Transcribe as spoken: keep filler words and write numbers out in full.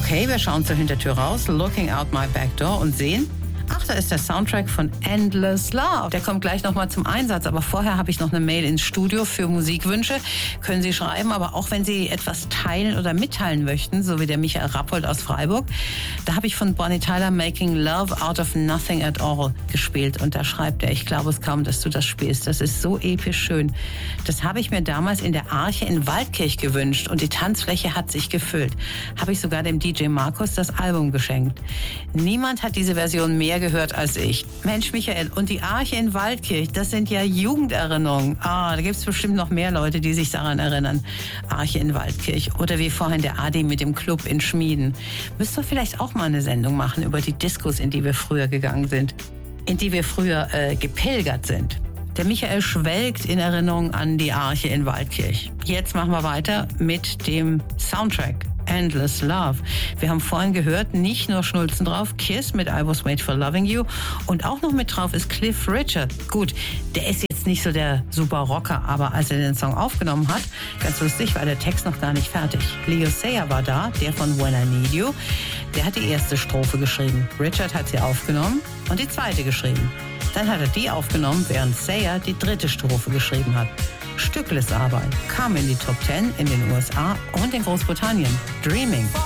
Okay, wir schauen zur Hintertür raus, looking out my back door und sehen, ach, da ist der Soundtrack von Endless Love. Der kommt gleich nochmal zum Einsatz, aber vorher habe ich noch eine Mail ins Studio für Musikwünsche. Können Sie schreiben, aber auch wenn Sie etwas teilen oder mitteilen möchten, so wie der Michael Rappold aus Freiburg, da habe ich von Bonnie Tyler Making Love Out of Nothing at All gespielt und da schreibt er, ich glaube es kaum, dass du das spielst. Das ist so episch schön. Das habe ich mir damals in der Arche in Waldkirch gewünscht und die Tanzfläche hat sich gefüllt. Habe ich sogar dem D J Markus das Album geschenkt. Niemand hat diese Version mehr gehört als ich. Mensch, Michael, und die Arche in Waldkirch, das sind ja Jugenderinnerungen. Ah, da gibt es bestimmt noch mehr Leute, die sich daran erinnern. Arche in Waldkirch oder wie vorhin der Adi mit dem Club in Schmieden. Müsst ihr vielleicht auch mal eine Sendung machen über die Diskos, in die wir früher gegangen sind, in die wir früher äh, gepilgert sind. Der Michael schwelgt in Erinnerung an die Arche in Waldkirch. Jetzt machen wir weiter mit dem Soundtrack. Endless Love. Wir haben vorhin gehört, nicht nur Schnulzen drauf, Kiss mit I Was Made for Loving You und auch noch mit drauf ist Cliff Richard. Gut, der ist jetzt nicht so der super Rocker, aber als er den Song aufgenommen hat, ganz lustig, war der Text noch gar nicht fertig. Leo Sayer war da, der von When I Need You, der hat die erste Strophe geschrieben. Richard hat sie aufgenommen und die zweite geschrieben. Dann hat er die aufgenommen, während Sayer die dritte Strophe geschrieben hat. Stücklesarbeit kam in die Top Ten in den U S A und in Großbritannien. Dreaming.